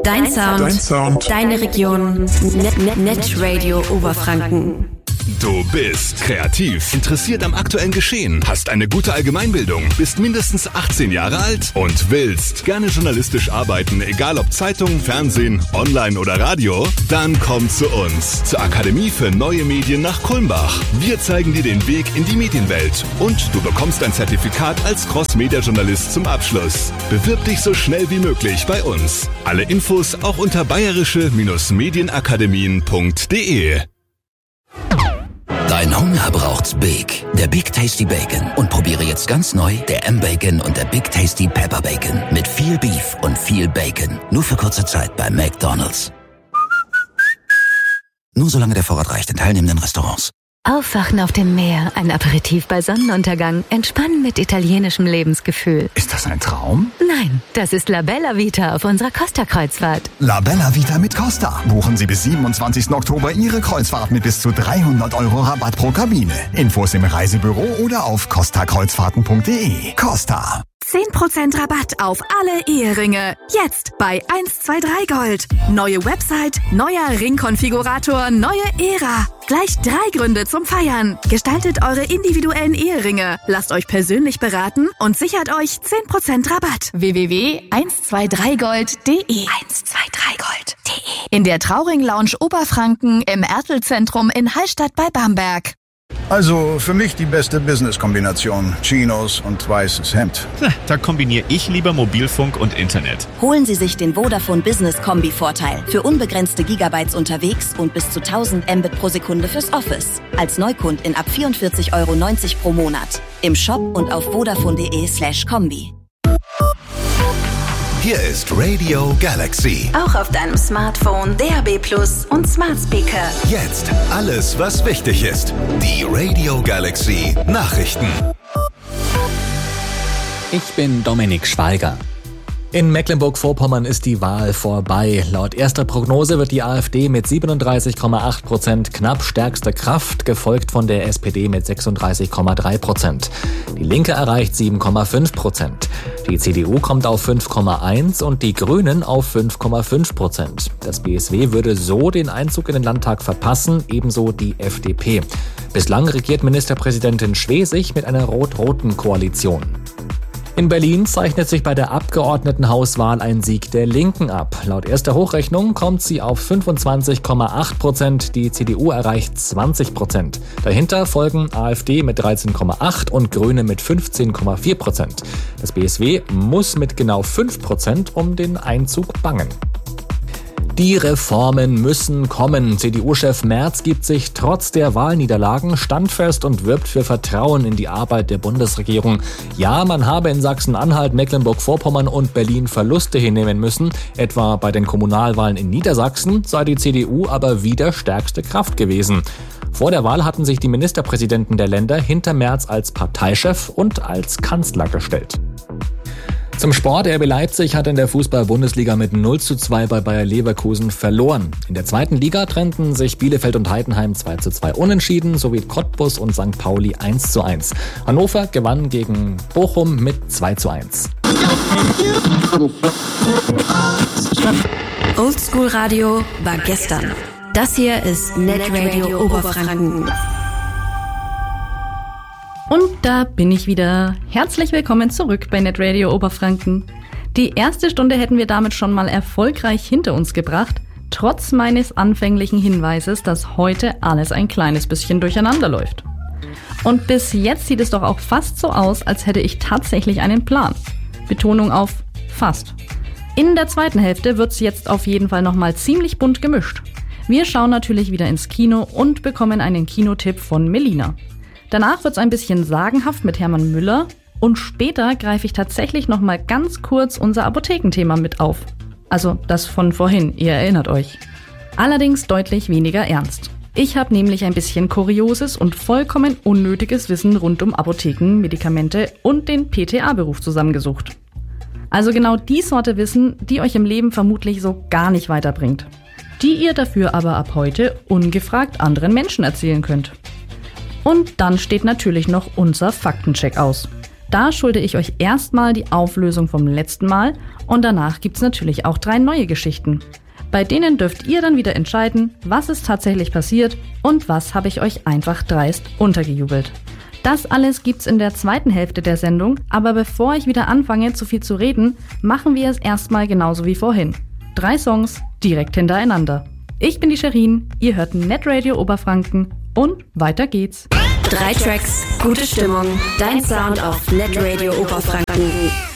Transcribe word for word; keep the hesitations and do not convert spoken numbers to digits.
Dein Sound, Dein Sound. deine Region, Net, Net Radio Oberfranken. Du bist kreativ, interessiert am aktuellen Geschehen, hast eine gute Allgemeinbildung, bist mindestens achtzehn Jahre alt und willst gerne journalistisch arbeiten, egal ob Zeitung, Fernsehen, Online oder Radio? Dann komm zu uns, zur Akademie für Neue Medien nach Kulmbach. Wir zeigen dir den Weg in die Medienwelt und du bekommst ein Zertifikat als Cross-Media-Journalist zum Abschluss. Bewirb dich so schnell wie möglich bei uns. Alle Infos auch unter bayerische Medienakademien punkt de. Dein Hunger braucht's Big. Der Big Tasty Bacon. Und probiere jetzt ganz neu der M-Bacon und der Big Tasty Pepper Bacon. Mit viel Beef und viel Bacon. Nur für kurze Zeit bei McDonald's. Nur solange der Vorrat reicht in teilnehmenden Restaurants. Aufwachen auf dem Meer, ein Aperitif bei Sonnenuntergang, entspannen mit italienischem Lebensgefühl. Ist das ein Traum? Nein, das ist La Bella Vita auf unserer Costa-Kreuzfahrt. La Bella Vita mit Costa. Buchen Sie bis siebenundzwanzigsten Oktober Ihre Kreuzfahrt mit bis zu dreihundert Euro Rabatt pro Kabine. Infos im Reisebüro oder auf costa kreuzfahrten punkt de. Costa. zehn Prozent Rabatt auf alle Eheringe. Jetzt bei eins zwei drei Gold. Neue Website, neuer Ringkonfigurator, neue Ära. Gleich drei Gründe zum Feiern. Gestaltet eure individuellen Eheringe. Lasst euch persönlich beraten und sichert euch zehn Prozent Rabatt. w w w punkt eins zwei drei gold punkt de eins zwei drei gold punkt de. In der Trauring Lounge Oberfranken im Ertel-Zentrum in Hallstatt bei Bamberg. Also für mich die beste Business-Kombination. Chinos und weißes Hemd. Da kombiniere ich lieber Mobilfunk und Internet. Holen Sie sich den Vodafone Business Kombi-Vorteil. Für unbegrenzte Gigabytes unterwegs und bis zu tausend Mbit pro Sekunde fürs Office. Als Neukundin ab vierundvierzig Euro neunzig pro Monat. Im Shop und auf vodafone punkt de slash kombi. Hier ist Radio Galaxy. Auch auf deinem Smartphone, D A B Plus und Smart Speaker. Jetzt alles, was wichtig ist. Die Radio Galaxy Nachrichten. Ich bin Dominik Schweiger. In Mecklenburg-Vorpommern ist die Wahl vorbei. Laut erster Prognose wird die AfD mit siebenunddreißig Komma acht Prozent knapp stärkste Kraft, gefolgt von der S P D mit sechsunddreißig Komma drei Prozent. Die Linke erreicht sieben Komma fünf Prozent. Die C D U kommt auf fünf Komma eins und die Grünen auf fünf Komma fünf Prozent. Das B S W würde so den Einzug in den Landtag verpassen, ebenso die F D P. Bislang regiert Ministerpräsidentin Schwesig mit einer rot-roten Koalition. In Berlin zeichnet sich bei der Abgeordnetenhauswahl ein Sieg der Linken ab. Laut erster Hochrechnung kommt sie auf fünfundzwanzig Komma acht Prozent, die C D U erreicht zwanzig Prozent. Dahinter folgen AfD mit dreizehn Komma acht und Grüne mit fünfzehn Komma vier Prozent. Das B S W muss mit genau fünf Prozent um den Einzug bangen. Die Reformen müssen kommen. C D U-Chef Merz gibt sich trotz der Wahlniederlagen standfest und wirbt für Vertrauen in die Arbeit der Bundesregierung. Ja, man habe in Sachsen-Anhalt, Mecklenburg-Vorpommern und Berlin Verluste hinnehmen müssen. Etwa bei den Kommunalwahlen in Niedersachsen sei die C D U aber wieder stärkste Kraft gewesen. Vor der Wahl hatten sich die Ministerpräsidenten der Länder hinter Merz als Parteichef und als Kanzler gestellt. Zum Sport. R B Leipzig hat in der Fußball-Bundesliga mit null zu zwei bei Bayer Leverkusen verloren. In der zweiten Liga trennten sich Bielefeld und Heidenheim zwei zu zwei unentschieden, sowie Cottbus und Sankt Pauli eins zu eins. Hannover gewann gegen Bochum mit zwei zu eins. Oldschool Radio war gestern. Das hier ist Net Radio Oberfranken. Und da bin ich wieder. Herzlich willkommen zurück bei Net Radio Oberfranken. Die erste Stunde hätten wir damit schon mal erfolgreich hinter uns gebracht, trotz meines anfänglichen Hinweises, dass heute alles ein kleines bisschen durcheinander läuft. Und bis jetzt sieht es doch auch fast so aus, als hätte ich tatsächlich einen Plan. Betonung auf fast. In der zweiten Hälfte wird's jetzt auf jeden Fall nochmal ziemlich bunt gemischt. Wir schauen natürlich wieder ins Kino und bekommen einen Kinotipp von Melina. Danach wird's ein bisschen sagenhaft mit Hermann Müller und später greife ich tatsächlich noch mal ganz kurz unser Apothekenthema mit auf. Also das von vorhin, ihr erinnert euch. Allerdings deutlich weniger ernst. Ich habe nämlich ein bisschen kurioses und vollkommen unnötiges Wissen rund um Apotheken, Medikamente und den P T A-Beruf zusammengesucht. Also genau die Sorte Wissen, die euch im Leben vermutlich so gar nicht weiterbringt. Die ihr dafür aber ab heute ungefragt anderen Menschen erzählen könnt. Und dann steht natürlich noch unser Faktencheck aus. Da schulde ich euch erstmal die Auflösung vom letzten Mal und danach gibt's natürlich auch drei neue Geschichten. Bei denen dürft ihr dann wieder entscheiden, was ist tatsächlich passiert und was habe ich euch einfach dreist untergejubelt. Das alles gibt's in der zweiten Hälfte der Sendung, aber bevor ich wieder anfange, zu viel zu reden, machen wir es erstmal genauso wie vorhin. Drei Songs direkt hintereinander. Ich bin die Sherin, ihr hört Netradio Oberfranken und weiter geht's. Drei Tracks, gute Stimmung, dein Sound auf Netradio Oberfranken.